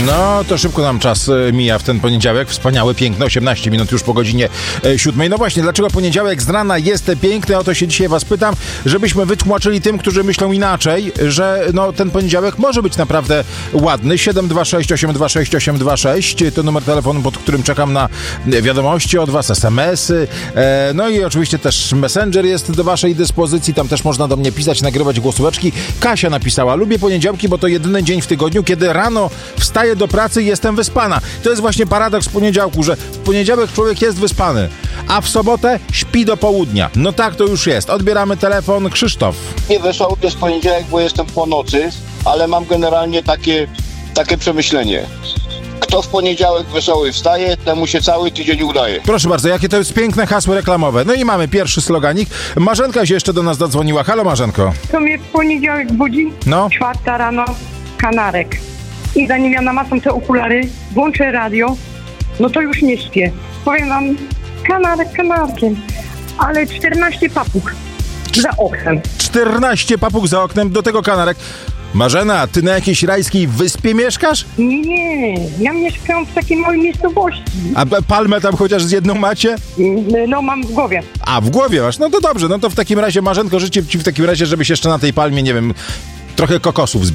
No, to szybko nam czas mija w ten poniedziałek. Wspaniały, piękny, 18 minut już po godzinie 7. No właśnie, dlaczego poniedziałek z rana jest piękny? O to się dzisiaj was pytam, żebyśmy wytłumaczyli tym, którzy myślą inaczej, że no, ten poniedziałek może być naprawdę ładny. 726 826 826 to numer telefonu, pod którym czekam na wiadomości od was, SMS-y. No i oczywiście też Messenger jest do waszej dyspozycji. Tam też można do mnie pisać, nagrywać głosóweczki. Kasia napisała: lubię poniedziałki, bo to jedyny dzień w tygodniu, kiedy rano wstaję do pracy i jestem wyspana. To jest właśnie paradoks poniedziałku, że w poniedziałek człowiek jest wyspany, a w sobotę śpi do południa. No tak to już jest. Odbieramy telefon. Krzysztof. Nie wesoły jest poniedziałek, bo jestem po nocy, ale mam generalnie takie przemyślenie. Kto w poniedziałek wesoły wstaje, temu się cały tydzień udaje. Proszę bardzo, jakie to jest piękne hasło reklamowe. No i mamy pierwszy sloganik. Marzenka się jeszcze do nas dodzwoniła. Halo, Marzenko. To mnie w poniedziałek budzi, No. 4 rano, kanarek. I zanim ja namacam te okulary, włączę radio, no to już nie śpię. Powiem wam, kanarek kanarkiem, ale 14 papuch za oknem. 14 papuch za oknem, do tego kanarek. Marzena, ty na jakiejś rajskiej wyspie mieszkasz? Nie, ja mieszkam w takiej małej miejscowości. A palmę tam chociaż z jedną macie? No mam w głowie. A, w głowie masz? No to dobrze, no to w takim razie, Marzenko, życzę ci w takim razie, żebyś jeszcze na tej palmie, nie wiem, trochę kokosów zbierał.